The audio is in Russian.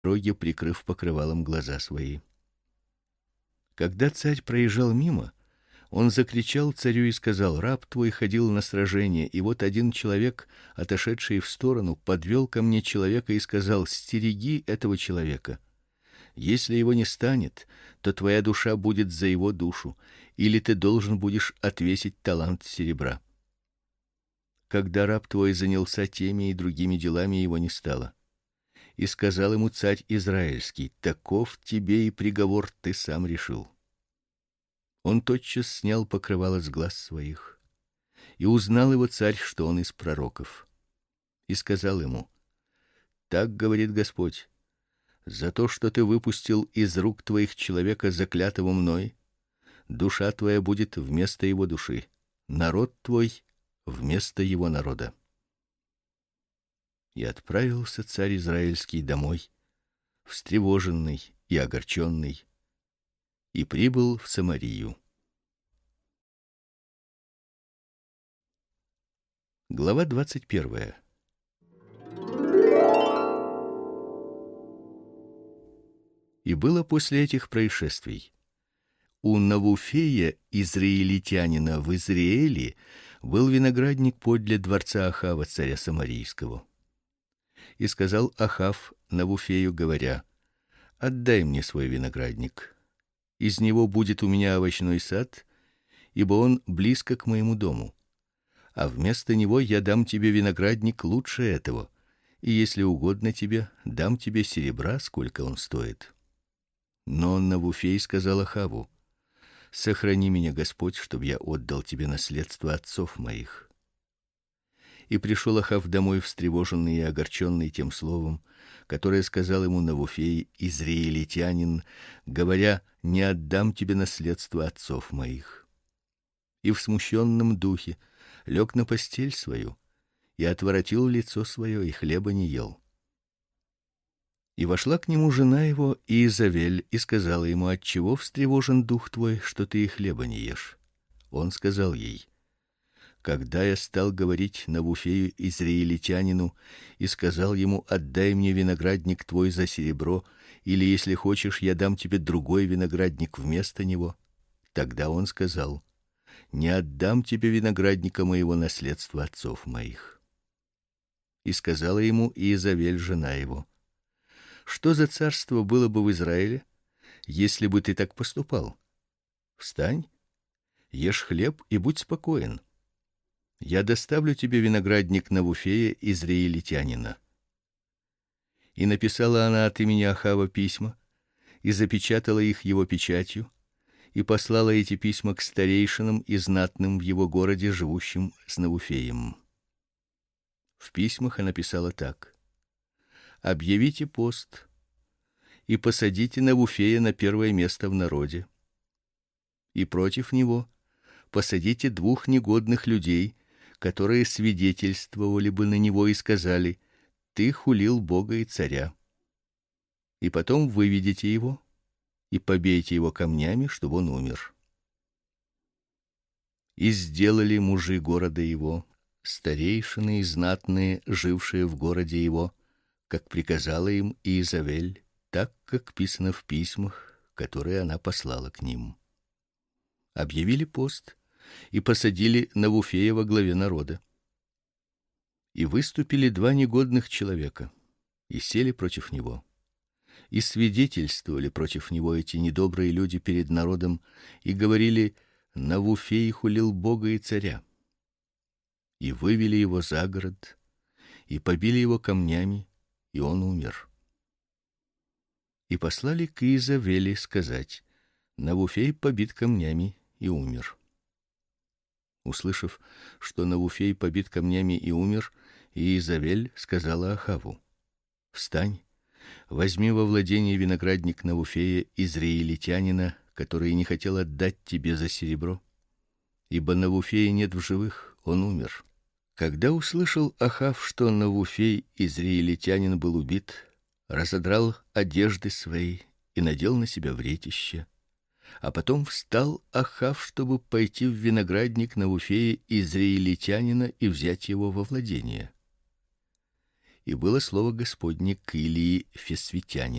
дороге, прикрыв покрывалом глаза свои. Когда царь проезжал мимо, он закричал царю и сказал: раб твой ходил на сражение, и вот один человек, отошедший в сторону, подвел ко мне человека и сказал: стереги этого человека. Если его не станет, то твоя душа будет за его душу, или ты должен будешь отвесить талант серебра. Когда раб твой занялся теми и другими делами, его не стало. И сказал ему царь израильский: таков тебе и приговор, ты сам решил. Он тотчас снял покрывало с глаз своих, и узнал его царь, что он из пророков. И сказал ему: так говорит Господь: за то, что ты выпустил из рук твоих человека, заклятого мной, душа твоя будет вместо его души, народ твой вместо его народа. И отправился царь израильский домой, встревоженный и огорченный, и прибыл в Самарию. Глава 21. И было после этих происшествий: у Навуфея, израильтянина, в Израиле был виноградник подле дворца Ахава, царя самарийского. И сказал Ахав Навуфею, говоря: отдай мне свой виноградник, из него будет у меня овощной сад, ибо он близко к моему дому. А вместо него я дам тебе виноградник лучше этого, и если угодно тебе, дам тебе серебра, сколько он стоит. Но Навуфей сказал Ахаву: сохрани меня, Господь, чтобы я отдал тебе наследство отцов моих. И пришел Ахав домой встревоженный и огорченный тем словом, которое сказал ему Навуфей, израильтянин, говоря: не отдам тебе наследство отцов моих. И в смущенном духе лег на постель свою и отворотил лицо свое, и хлеба не ел. И вошла к нему жена его Иезавель и сказала ему: отчего встревожен дух твой, что ты и хлеба не ешь? Он сказал ей: когда я стал говорить Навуфею израильтянину и сказал ему: отдай мне виноградник твой за серебро, или, если хочешь, я дам тебе другой виноградник вместо него, тогда он сказал: не отдам тебе виноградника моего, наследства отцов моих. И сказала ему Иезавель, жена его: что за царство было бы в Израиле, если бы ты так поступал? Встань, ешь хлеб и будь спокоен. Я доставлю тебе виноградник Навуфея, израильтянина. И написала она от имени Ахава письма, и запечатала их его печатью, и послала эти письма к старейшинам и знатным в его городе, живущим с Навуфеем. В письмах она писала так: объявите пост и посадите Навуфея на первое место в народе. И против него посадите 2 негодных людей, которые свидетельствовали бы на него и сказали: ты хулил Бога и царя. И потом выведите его и побейте его камнями, чтобы он умер. И сделали мужи города его, старейшины и знатные, жившие в городе его, как приказала им Иезавель, так как писано в письмах, которые она послала к ним. Объявили пост и посадили Навуфея во главе народа. И выступили 2 негодных человека и сели против него. И свидетельствовали против него эти недобрые люди перед народом и говорили: Навуфей хулил Бога и царя. И вывели его за город и побили его камнями, и он умер. И послали к Иезавели сказать: Навуфей побит камнями и умер. Услышав, что Навуфей побит камнями и умер, Иезавель сказала Ахаву: встань, возьми во владение виноградник Навуфея, израильтянина, который не хотел отдать тебе за серебро, ибо Навуфея нет в живых, он умер. Когда услышал Ахав, что Навуфей, израильтянин, был убит, разодрал одежды свои и надел на себя вретище. А потом встал Ахав, чтобы пойти в виноградник Навуфея, израильтянина, и взять его во владение. И было слово Господне к Илии Фисвитянину.